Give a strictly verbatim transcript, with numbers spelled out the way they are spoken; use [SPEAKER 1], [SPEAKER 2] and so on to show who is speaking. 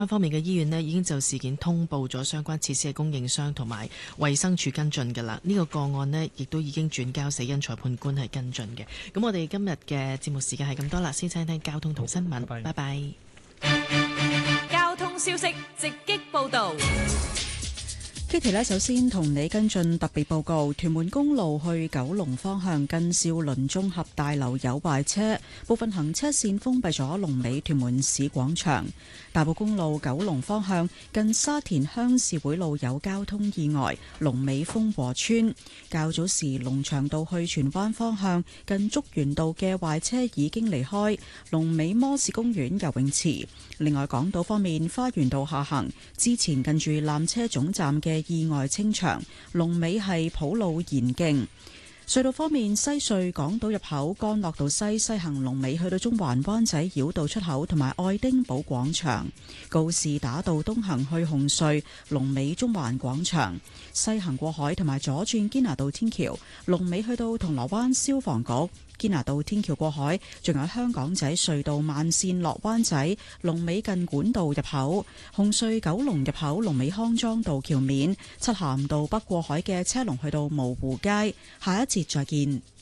[SPEAKER 1] 方面嘅醫院呢，已經就事件通報咗相關設施嘅供應商同埋衛生署跟進㗎啦。呢、這個個案呢，亦都已經轉交死因裁判官係跟進嘅。咁我哋今日嘅節目時間係咁多啦，先聽聽交通同新聞。拜拜。
[SPEAKER 2] 交通消息直擊報導。
[SPEAKER 3] Kitty 呢，首先同你跟進特別報告，屯門公路去九龍方向近兆麟綜合大樓有壞車，部分行車線封閉咗龍尾屯門市廣場。大埔公路九龍方向近沙田鄉事會路有交通意外，龍尾豐和村。較早時龍翔道去荃灣方向近竹園道嘅壞車已經離開，龍尾摩士公園游泳池。另外港島方面，花園道下行之前近住纜車總站嘅意外清場，龍尾係普魯延徑。隧道方面，西隧港島入口干諾道西西行龍尾去到中環灣仔繞道出口，同埋愛丁堡廣場。告士打道東行去紅隧龍尾中環廣場，西行過海同埋左轉堅拿道天橋龍尾去到銅鑼灣消防局。堅拿道天橋過海，仲有香港仔隧道慢線落灣仔龍尾近管道入口，紅隧九龍入口龍尾康莊道橋面，漆咸道北過海嘅車龍去到蕪湖街。下一節再見。